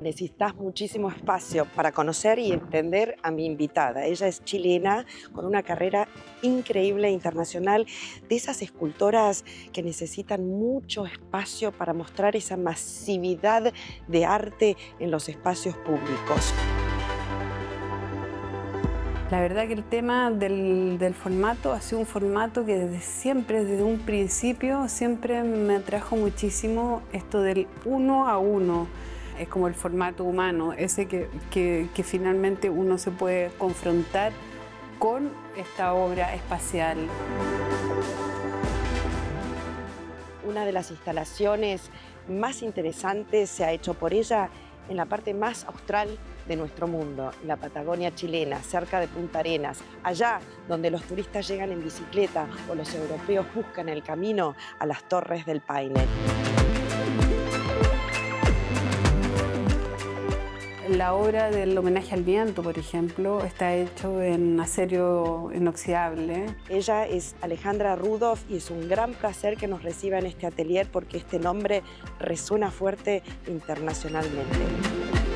Necesitas muchísimo espacio para conocer y entender a mi invitada. Ella es chilena, con una carrera increíble internacional, de esas escultoras que necesitan mucho espacio para mostrar esa masividad de arte en los espacios públicos. La verdad que el tema del formato ha sido un formato que desde siempre, desde un principio, siempre me atrajo muchísimo esto del uno a uno. Es como el formato humano, ese que finalmente uno se puede confrontar con esta obra espacial. Una de las instalaciones más interesantes se ha hecho por ella en la parte más austral de nuestro mundo, la Patagonia chilena, cerca de Punta Arenas, allá donde los turistas llegan en bicicleta o los europeos buscan el camino a las Torres del Paine. La obra del homenaje al viento, por ejemplo, está hecho en acero inoxidable. Ella es Alejandra Rudolph y es un gran placer que nos reciba en este atelier porque este nombre resuena fuerte internacionalmente.